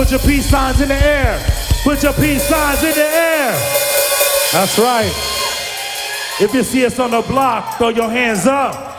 Put your peace signs in the air. Put your peace signs in the air. That's right. If you see us on the block, throw your hands up.